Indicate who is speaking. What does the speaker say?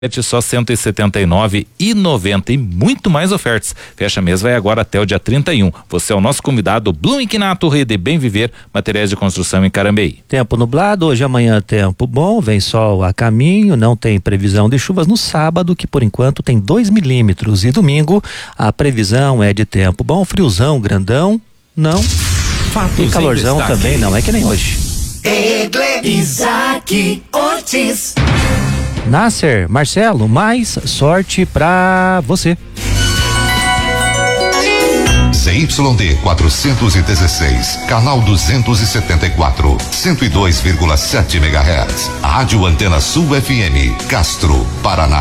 Speaker 1: só R$ 179,90 e muito mais ofertas. Fecha mês vai agora até o dia 31. Você é o nosso convidado, Blum Inquinato, Rede Bem Viver, materiais de construção em Carambeí.
Speaker 2: Tempo nublado, hoje e amanhã tempo bom, vem sol a caminho, não tem previsão de chuvas no sábado, que por enquanto tem 2 milímetros, e domingo a previsão é de tempo bom, friozão, grandão, não.
Speaker 1: Fatos
Speaker 2: e calorzão também não, é que nem hoje.
Speaker 3: Isaac Ortiz.
Speaker 2: Nasser, Marcelo, mais sorte pra você.
Speaker 4: ZYD 416, canal 274, 102,7 MHz. Rádio Antena Sul FM, Castro, Paraná.